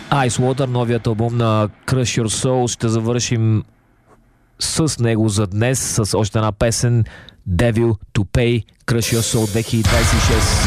Ice Water, новият албум на Crush Your Soul. Ще завършим с него за днес с още една песен, Devil to Pay, Crush Your Soul 2026.